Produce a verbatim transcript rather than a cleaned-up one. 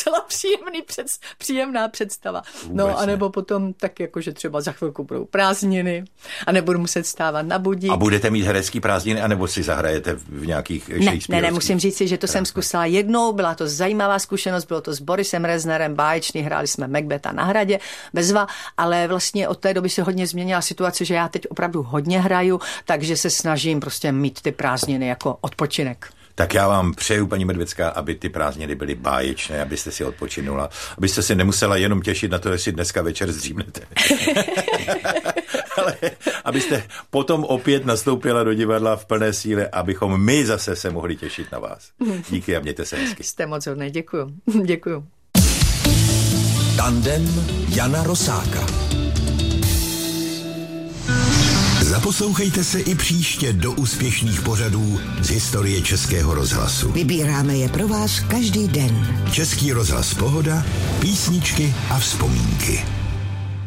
docela příjemný před, příjemná představa. Vůbec no, anebo ne. Potom tak jako, že třeba za chvilku budou prázdniny a nebudu muset stávat na budík. A budete mít herecký prázdniny, anebo si zahrajete v nějakých ne, ne, ne, musím říct si, že to jsem zkusila jednou, byla to zajímavá zkušenost, bylo to s Borisem Reznerem, báječný, hráli jsme Macbetha na Hradě, bezva, ale vlastně od té doby se hodně změnila situace, že já teď opravdu hodně hraju, takže se snažím prostě mít ty prázdniny jako odpočinek. Tak já vám přeju, paní Medvecká, aby ty prázdniny byly báječné, abyste si odpočinula, abyste si nemusela jenom těšit na to, jestli dneska večer zdřímnete. Ale abyste potom opět nastoupila do divadla v plné síle, abychom my zase se mohli těšit na vás. Díky a mějte se hezky. Jste moc hodný, děkuju. Děkuju. Tandem Jana Rosáka. Zaposlouchejte se i příště do úspěšných pořadů z historie Českého rozhlasu. Vybíráme je pro vás každý den. Český rozhlas Pohoda, písničky a vzpomínky.